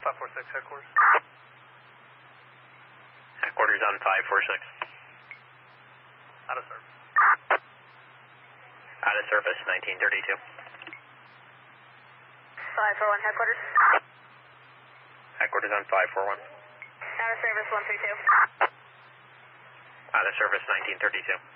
546 headquarters. Headquarters on 546. Out of service. Out of service, 1932. 541 headquarters. Headquarters on 541. Out of service 132. Out of service, 1932.